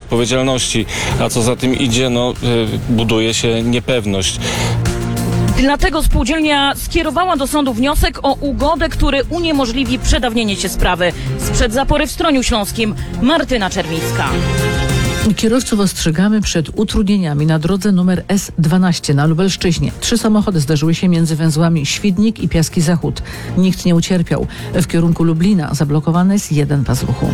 odpowiedzialności, a co za tym idzie, buduje się niepewność. Dlatego spółdzielnia skierowała do sądu wniosek o ugodę, który uniemożliwi przedawnienie się sprawy. Sprzed zapory w Stroniu Śląskim Martyna Czerwińska. Kierowców ostrzegamy przed utrudnieniami na drodze numer S12 na Lubelszczyźnie. 3 samochody zdarzyły się między węzłami Świdnik i Piaski Zachód. Nikt nie ucierpiał. W kierunku Lublina zablokowany jest jeden pas ruchu.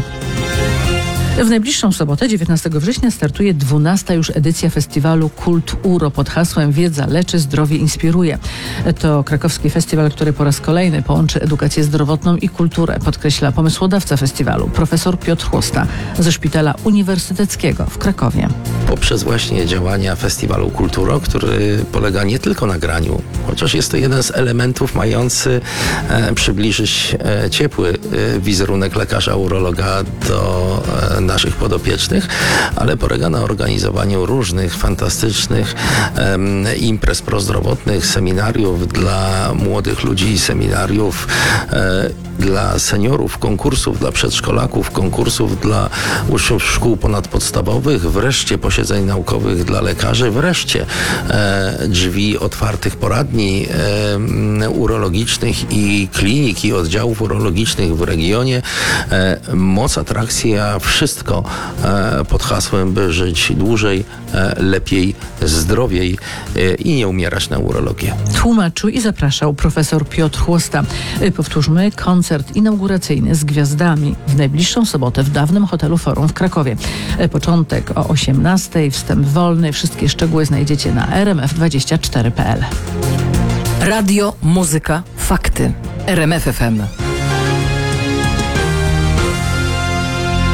W najbliższą sobotę, 19 września, startuje 12. już edycja festiwalu Kult Uro pod hasłem Wiedza leczy, zdrowie inspiruje. To krakowski festiwal, który po raz kolejny połączy edukację zdrowotną i kulturę, podkreśla pomysłodawca festiwalu, profesor Piotr Chłosta ze Szpitala Uniwersyteckiego w Krakowie. Poprzez właśnie działania festiwalu Kulturo, który polega nie tylko na graniu, chociaż jest to jeden z elementów mający przybliżyć ciepły wizerunek lekarza urologa do naszych podopiecznych, ale polega na organizowaniu różnych fantastycznych imprez prozdrowotnych, seminariów dla młodych ludzi, seminariów dla seniorów, konkursów dla przedszkolaków, konkursów dla uczniów szkół ponadpodstawowych, wreszcie posiedzeń naukowych dla lekarzy, wreszcie drzwi otwartych poradni urologicznych i klinik i oddziałów urologicznych w regionie. Moc atrakcji, a wszystko pod hasłem, by żyć dłużej, lepiej, zdrowiej i nie umierać na urologię. Tłumaczył i zapraszał profesor Piotr Chłosta. Powtórzmy, koncert inauguracyjny z gwiazdami w najbliższą sobotę w dawnym hotelu Forum w Krakowie. Początek o 18:00, wstęp wolny. Wszystkie szczegóły znajdziecie na rmf24.pl. Radio, muzyka, fakty. RMF FM.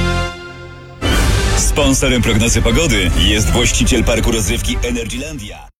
Sponsorem prognozy pogody jest właściciel parku rozrywki Energylandia.